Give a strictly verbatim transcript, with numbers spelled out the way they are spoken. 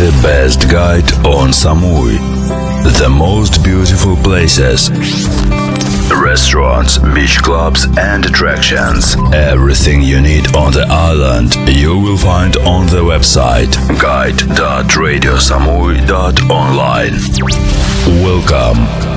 The best guide on Samui. The most beautiful places, restaurants, beach clubs and attractions. Everything you need on the island you will find on the website guide dot radio samui dot online. Welcome.